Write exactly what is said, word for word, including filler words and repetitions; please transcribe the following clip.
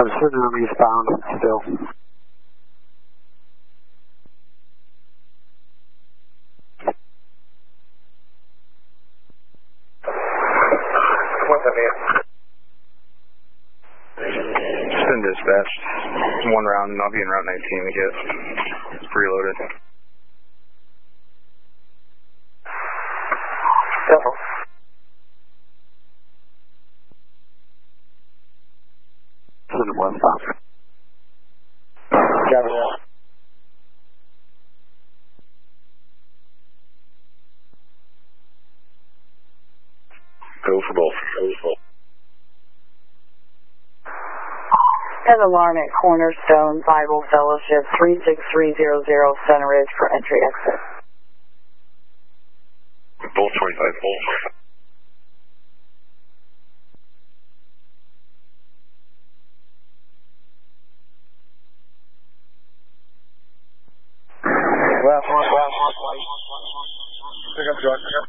I'm sitting on eastbound still. What's that mean? Just been dispatched. One round, and I'll be in Route nineteen to get reloaded. Go. Sitting westbound. Got it. Go for both. Go for both. An alarm at Cornerstone Bible Fellowship three six three zero zero Center Ridge for entry exit. Both twenty-five, both. Last one, last one. Pick up truck.